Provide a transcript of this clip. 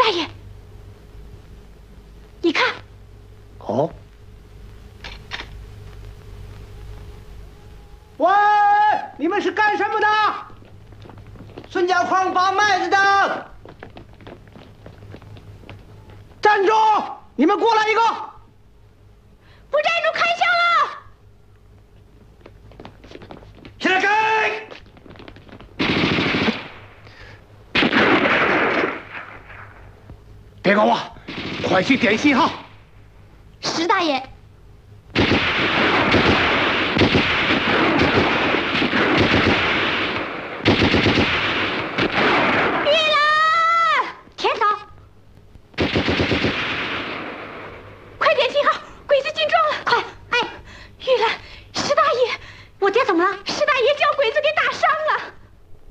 大爷，你看。 哦。喂，你们是干什么的？孙家矿拔麦子的。站住！你们过来一个！ 不站住，开枪了！ 起来开！别搞我，快去点信号。 石大爷。